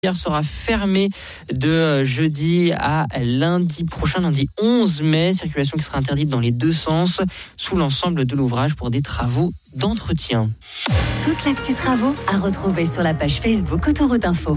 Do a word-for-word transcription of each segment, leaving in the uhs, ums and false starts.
sera fermé de jeudi à lundi prochain, lundi onze mai. Circulation qui sera interdite dans les deux sens sous l'ensemble de l'ouvrage pour des travaux d'entretien. Toute l'actu travaux à retrouver sur la page Facebook Autoroute Info.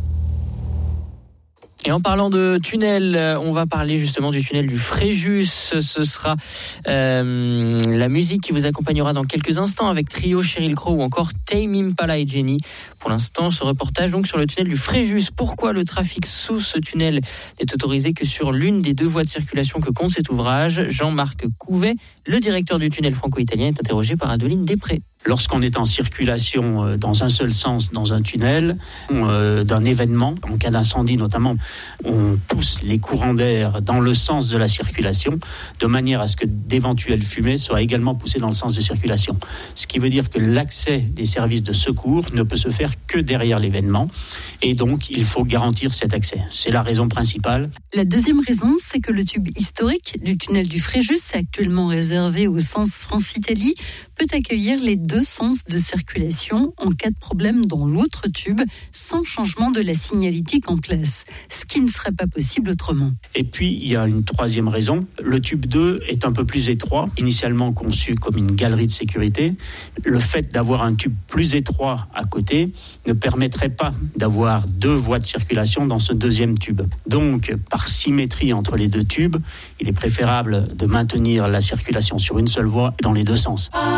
Et en parlant de tunnel, on va parler justement du tunnel du Fréjus. Ce sera euh, la musique qui vous accompagnera dans quelques instants avec Trio, Sheryl Crow ou encore Tame Impala et Jenny. Pour l'instant, ce reportage donc sur le tunnel du Fréjus. Pourquoi le trafic sous ce tunnel n'est autorisé que sur l'une des deux voies de circulation que compte cet ouvrage? Jean-Marc Couvet, le directeur du tunnel franco-italien, est interrogé par Adeline Després. Lorsqu'on est en circulation dans un seul sens dans un tunnel, euh, d'un événement, en cas d'incendie notamment, on pousse les courants d'air dans le sens de la circulation, de manière à ce que d'éventuelles fumées soient également poussées dans le sens de circulation. Ce qui veut dire que l'accès des services de secours ne peut se faire que derrière l'événement, et donc il faut garantir cet accès. C'est la raison principale. La deuxième raison, c'est que le tube historique du tunnel du Fréjus, actuellement réservé au sens France-Italie, peut accueillir les deux sens de circulation en cas de problème dans l'autre tube, sans changement de la signalétique en place, ce qui ne serait pas possible autrement. Et puis, il y a une troisième raison. Le tube deux est un peu plus étroit, initialement conçu comme une galerie de sécurité. Le fait d'avoir un tube plus étroit à côté ne permettrait pas d'avoir deux voies de circulation dans ce deuxième tube. Donc, par symétrie entre les deux tubes, il est préférable de maintenir la circulation sur une seule voie dans les deux sens.